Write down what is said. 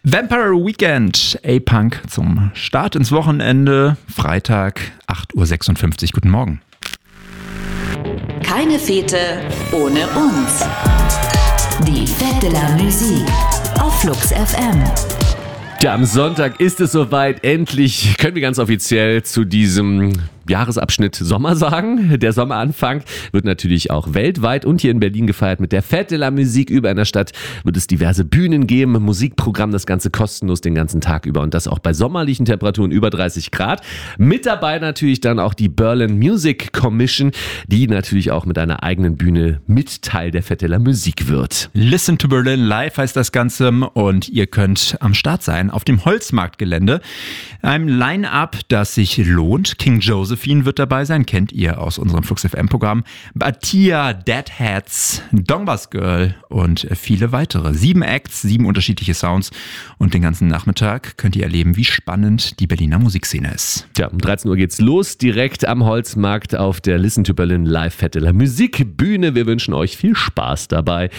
Vampire Weekend, A-Punk zum Start ins Wochenende, Freitag, 8.56 Uhr. Guten Morgen. Keine Fete ohne uns. Die Fête de la Musique auf Flux FM. Ja, am Sonntag ist es soweit. Endlich können wir ganz offiziell zu diesem Jahresabschnitt Sommer sagen. Der Sommeranfang wird natürlich auch weltweit und hier in Berlin gefeiert mit der Fête de la Musique. Über in der Stadt wird es diverse Bühnen geben, Musikprogramm, das Ganze kostenlos den ganzen Tag über und das auch bei sommerlichen Temperaturen über 30 Grad. Mit dabei natürlich dann auch die Berlin Music Commission, die natürlich auch mit einer eigenen Bühne mit Teil der Fête de la Musique wird. Listen to Berlin Live heißt das Ganze und ihr könnt am Start sein auf dem Holzmarktgelände. Einem Line-Up, das sich lohnt. King Josephine wird dabei sein, kennt ihr aus unserem Flux FM-Programm. Batia, Deadheads, Dongbas Girl und viele weitere. 7 Acts, 7 unterschiedliche Sounds und den ganzen Nachmittag könnt ihr erleben, wie spannend die Berliner Musikszene ist. Tja, um 13 Uhr geht's los, direkt am Holzmarkt auf der Listen to Berlin Live Fête de la Musique Bühne. Wir wünschen euch viel Spaß dabei.